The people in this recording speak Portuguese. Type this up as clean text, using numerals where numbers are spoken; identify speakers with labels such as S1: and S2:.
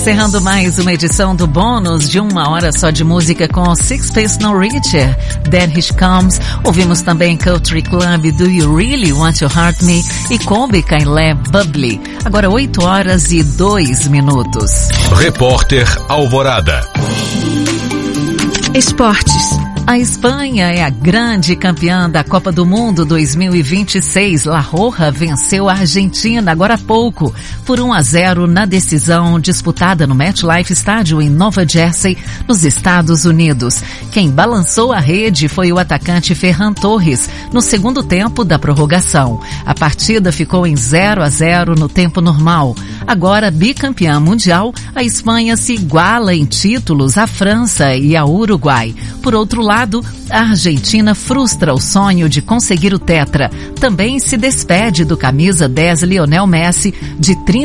S1: Encerrando mais uma edição do bônus de 1 hora só de música com Six Face No Richer, Then He Comes. Ouvimos também Country Club, Do You Really Want to Hurt Me e Combi Kailé, Bubbly. Agora 8 horas e 2 minutos.
S2: Repórter Alvorada.
S3: Esportes.
S1: A Espanha é a grande campeã da Copa do Mundo 2026. La Roja venceu a Argentina agora há pouco por 1-0 na decisão disputada no MetLife Stadium em Nova Jersey, nos Estados Unidos. Quem balançou a rede foi o atacante Ferran Torres no segundo tempo da prorrogação. A partida ficou em 0-0 no tempo normal. Agora bicampeã mundial, a Espanha se iguala em títulos à França e ao Uruguai. Por outro lado, a Argentina frustra o sonho de conseguir o tetra. Também se despede do camisa 10 Lionel Messi, de 30